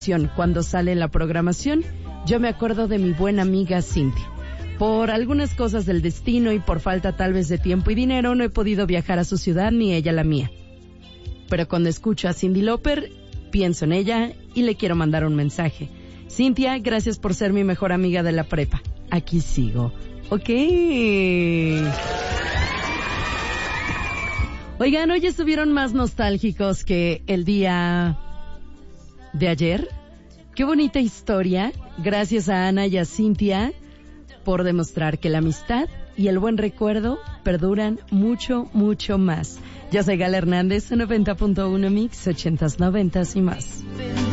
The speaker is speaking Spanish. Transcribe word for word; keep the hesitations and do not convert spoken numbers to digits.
Cuando sale la programación, yo me acuerdo de mi buena amiga Cintia. Por algunas cosas del destino y por falta tal vez de tiempo y dinero, no he podido viajar a su ciudad ni ella la mía. Pero cuando escucho a Cyndi Lauper, pienso en ella y le quiero mandar un mensaje. Cintia, gracias por ser mi mejor amiga de la prepa. Aquí sigo. Ok. Oigan, hoy estuvieron más nostálgicos que el día de ayer. Qué bonita historia. Gracias a Ana y a Cintia por demostrar que la amistad y el buen recuerdo perduran mucho, mucho más. Yo soy Gala Hernández, noventa punto uno Mix, ochentas, noventas y más.